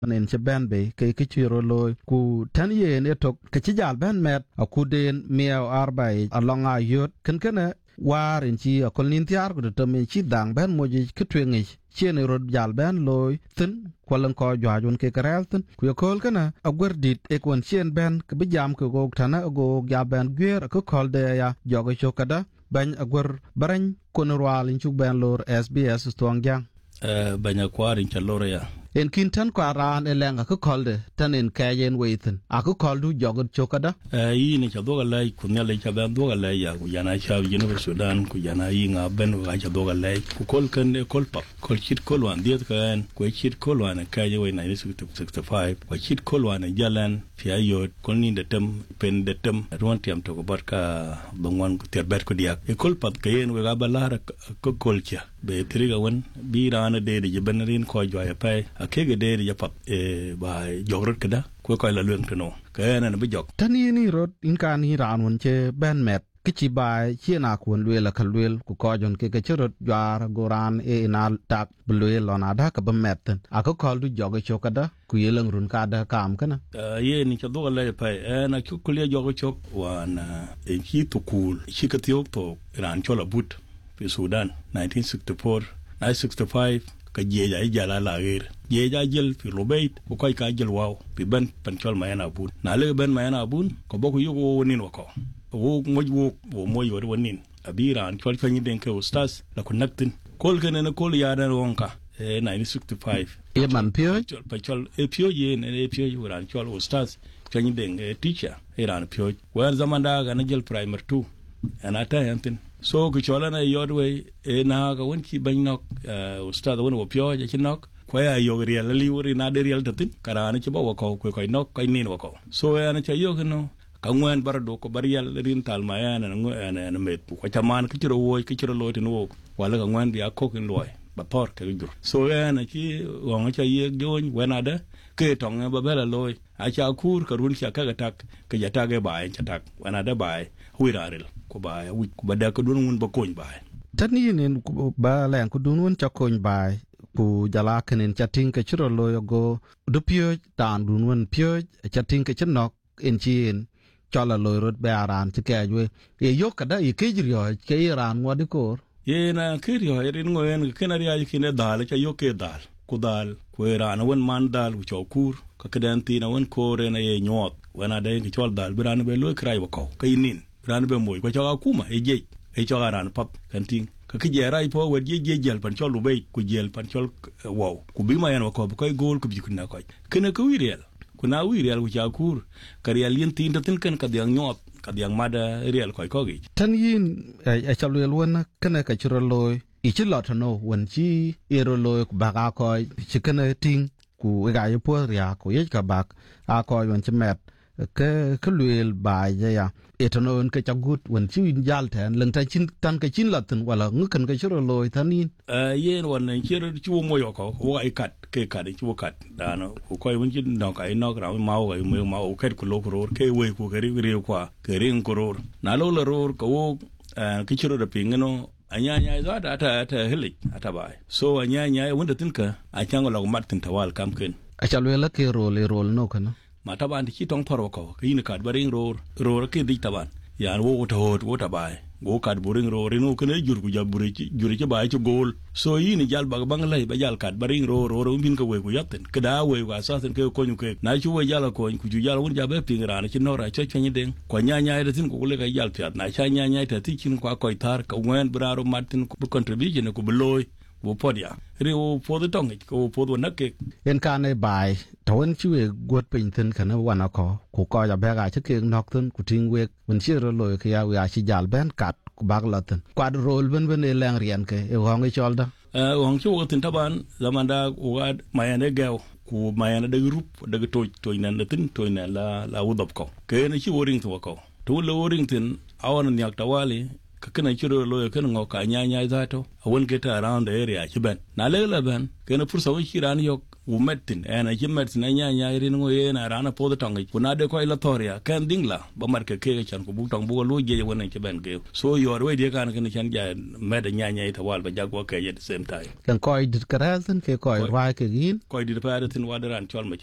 nen che ben be ke chiro loy ku tan ye ne tok ke chi jal ben met aku den miao arbai alonga yot ken war in chi akol nin tiar ku to me chi dang ben moji kitwengi chien rod jal ben loy tin kwalan ko jwajun ke karel tin ku kol kana agwer dit e kon chien ben ke bijam ko go tana go ya ben gwer ko kol de ya jogo chokada ban agwer barany konrwal in chu ben lor SBS stong banya kwarin chalore ya en kintan kwa ran elenga ko kolde tan en kayen weithen aku koldu jogot chokada yi ni chadoga lai kunya lai chaban doga lai ya ku yana chaw University Sudan ku yana yi nga ben ga chadoga lai ku kol kan kol pap kol chit kol wan diet kan ku chit kol wan kaye we 1965 ku chit kol wan jalan fi ayo kol ni de tem pen de tem ron tiam to ko barka bangwan ku ter bet ko diak e kol pap kayen we ga balara ko kol cha be triga won bi rana de de benarin ko joya pai akege de ya pap ba jogrot kada ko la luen tno ka na be jog tani ni rot in kan hi ran won che ben met kichi bai chiena kun lwela kalwel ku ko jon ke chirot jar goran inal tak blwel ona da ka bemeten ako kol du jogo chokada ku yeleng run ka da kam kana ye ni chodo le pai na ku le jogo chok wana chi to kul chi ka tiok to ran chola but fi Sudan 1964 1965 ka jeja ijala lagir jeja jel fi lobeit ko koy ka jel waw fi ben panchol mayana bun na le ben mayana bun ko boku yugo wonin wako wo moy wor wonin abiran chol choni den ke ustaz la connectin kol kene na kol ya dan wonka 1965 e man pio panchol e pio ye ne e pio ran chol ustaz choni den teacher iran pio wer zamanda ga na jel primer 2 anata yantin so ku chola na yodwe na ga wonki banok ustad won wo pyo ja chinok ko ya yogri la liwri na de real tatin karana ci bawo ko ko nok ko nin wako so ya na ci yogno ka ngwen bardo ko barial rin tal mayana na met ko chaman ki ciro wo ki ciro lotin wo wala ka ngwen bi akokin loy ba por ka dur so ya na ci won ci ye jon wenada ke tong ba bela loy a cha kur ka run cha ka tak ka ja tage ba en cha tak wenada ba huirarel ko ba wi ko ba da ko dun mun ba koñ ba tani nen ba len ko dun won cha koñ ba ku jala kenen chating ke chiro loyo go du pio tan dun won pio chating ke chnok en chin chola loy rot ba aran ti ke jwe e yokada e kejrio ke iran ngodi kor ye na kirio erin ngoyen kenari ay kine dal cha yoke dal ku dal ku iran won man dal ku chokur ka kedanti na won kore na ye nyot wana de ki chol dal biran be loy kray wako kaynin ran be moy ko choga kuma e jej e choga ran pap kanting ka kijera ipo wad je jel pan chol ubay ku jel pan chol wow ku bima yan wako ko gol ku bikuna ko kene ko wirel kuna wirel ku chakur karial yin tin tin kan ka dyang nyot ka dyang mada real ko gi tan yin e chalwel won kana ka chiro loy i chi lot no won chi ero loy ku baga ko chi kana ting ku ga yepo ria ku ye ka bak a ko yon chmet ke lwel ba ya etonon ke chagut won chi jal tan leng ta chin tan ke chin latin wala ngukan ke chiro loy tanin yen won chiro chu moyo ko wo ai kat ke kat chu kat dano ko koy won chin no kai no ra ma wo ai ma o ket ko lo ko ke we ko ke ri kwa ke rin ko na lo lo ro ko ke chiro da pingeno anya za da ta hilik ata bai so anya wanda tinka a chango la martin tawal kam ken a chalwela ke rol no kana mata ban ti tong paro ko kin kad baring ro ke di taban yan wo ta bai go kad buring ro rinu kene jur ku jaburi ci bai ci gol so yini jal bag bang lay ba jal kad baring ro bin ko we ku yatten kada we wa sasen ke ko nyuke na ci we jala ko ku ju jala won jabe pingrana ci nora ci ci den ko nya da tin ko le ga jal piat na cha nya ta ti kin ko tar ka wen braro martin ku contribution ko bloy wo podia riu podo tong ko podo nakke en kane bai tawon chiwe got pin tin kana wana ko ko ja bega chike nok tin ku ting we mun chiro loy ke ya we chi jal ben kat ku bag latin kwad rol ben e lang rian ke e hong e cholda hong chu tin taban zamanda wa mayane gaw ku mayane de group de to nan tin to na la udop ko ke ne chi woring to ko to lo woring tin awan nyak tawali kana chiro loyo kana ngoka nya za to awon get around the area kiban na lela ban kana fursa won kiran yok u metin ena ki metin nya nya rin ngo ye na rana po tong ku na de ko ilatoria kan dingla ba mar ke ke chan ku bu tong bu lu ge wona ke ben ge so yor we de kan kan chan ja med nya nya ita wal ba jago ke at the same time kan ko dit karazan ke ko wa ke gin ko di pa tin wadaran chol